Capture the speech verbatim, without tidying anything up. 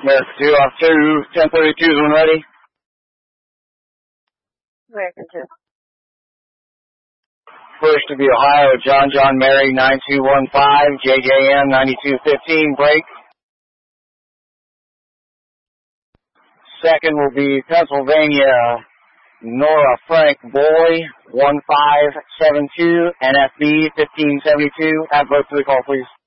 American two off two, ten thirty-two when ready. American two. First to be Ohio, John John Mary nine two one five, J J M ninety-two fifteen, break. Second will be Pennsylvania, Nora Frank Boy one five seven two, N F B fifteen seventy-two. Add both to the call, please.